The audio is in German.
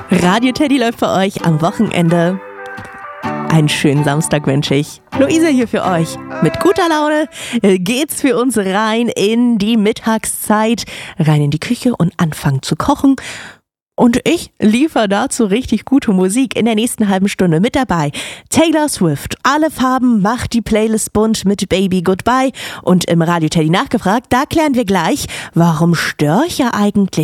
Radio Teddy läuft für euch am Wochenende. Einen schönen Samstag wünsche ich. Luisa hier für euch. Mit guter Laune geht's für uns rein in die Mittagszeit, rein in die Küche und anfangen zu kochen. Und ich liefere dazu richtig gute Musik in der nächsten halben Stunde mit dabei. Taylor Swift, Alle Farben macht die Playlist bunt mit Baby Goodbye. Und im Radio Teddy nachgefragt, da klären wir gleich, warum Störche eigentlich